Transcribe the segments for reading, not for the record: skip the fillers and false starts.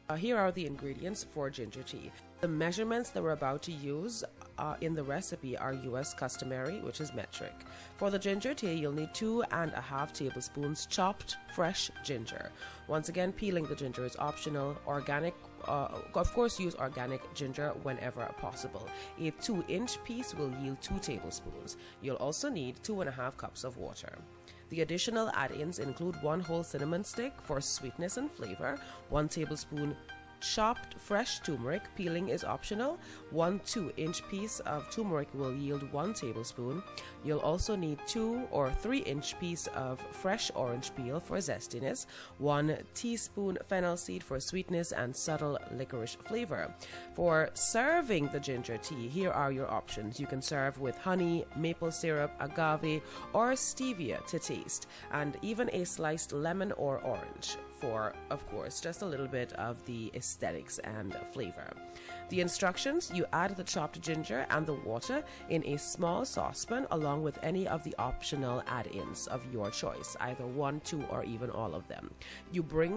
Here are the ingredients for ginger tea. The measurements that we're about to use in the recipe are US customary, which is metric. For the ginger tea, you'll need 2.5 tablespoons chopped fresh ginger. Once again, peeling the ginger is optional. Organic, of course, use organic ginger whenever possible. A 2-inch piece will yield 2 tablespoons. You'll also need 2.5 cups of water. The additional add-ins include 1 whole cinnamon stick for sweetness and flavor, 1 tablespoon chopped fresh turmeric, peeling is optional. 1 2-inch piece of turmeric will yield 1 tablespoon. You'll also need 2 or 3-inch piece of fresh orange peel for zestiness, 1 teaspoon fennel seed for sweetness and subtle licorice flavor. For serving the ginger tea, here are your options. You can serve with honey, maple syrup, agave, or stevia to taste, and even a sliced lemon or orange for, of course, just a little bit of the aesthetics and flavor. The instructions: you add the chopped ginger and the water in a small saucepan along with any of the optional add-ins of your choice, either 1, 2, or even all of them. You bring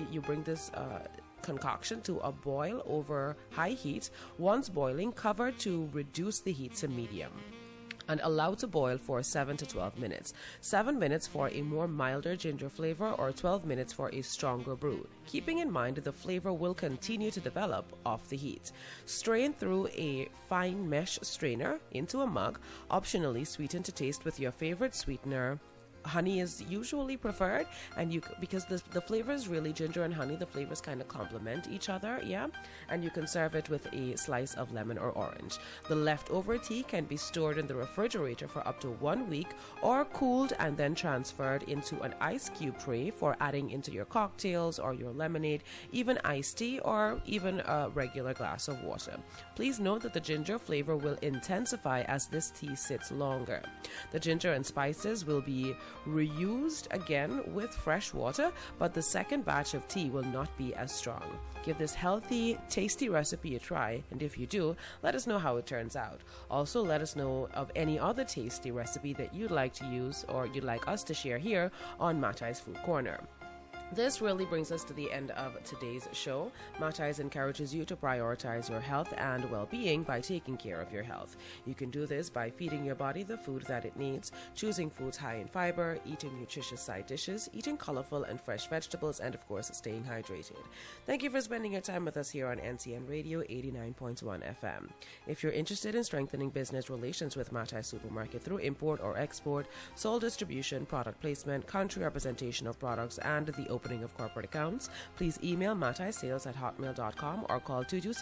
this concoction to a boil over high heat. Once boiling, cover to reduce the heat to medium and allow to boil for 7 to 12 minutes. 7 minutes for a more milder ginger flavor, or 12 minutes for a stronger brew. Keeping in mind the flavor will continue to develop off the heat. Strain through a fine mesh strainer into a mug. Optionally, sweeten to taste with your favorite sweetener. Honey is usually preferred, and because the flavors, really, ginger and honey, the flavors kind of complement each other, yeah, and you can serve it with a slice of lemon or orange. The leftover tea can be stored in the refrigerator for up to 1 week, or cooled and then transferred into an ice cube tray for adding into your cocktails or your lemonade, even iced tea, or even a regular glass of water. Please note that the ginger flavor will intensify as this tea sits longer. The ginger and spices will be reused again with fresh water, but the second batch of tea will not be as strong. Give this healthy, tasty recipe a try, and if you do, let us know how it turns out. Also, let us know of any other tasty recipe that you'd like to use or you'd like us to share here on Matai's Food Corner. This really brings us to the end of today's show. Matai's encourages you to prioritize your health and well-being by taking care of your health. You can do this by feeding your body the food that it needs, choosing foods high in fiber, eating nutritious side dishes, eating colorful and fresh vegetables, and of course, staying hydrated. Thank you for spending your time with us here on NCN Radio 89.1 FM. If you're interested in strengthening business relations with Matai Supermarket through import or export, sole distribution, product placement, country representation of products, and the opening of corporate accounts, please email mataisales@hotmail.com or call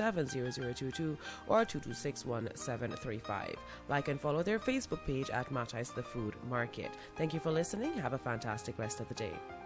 227-0022 or 226-1735. Like and follow their Facebook page at Matai's The Food Market. Thank you for listening. Have a fantastic rest of the day.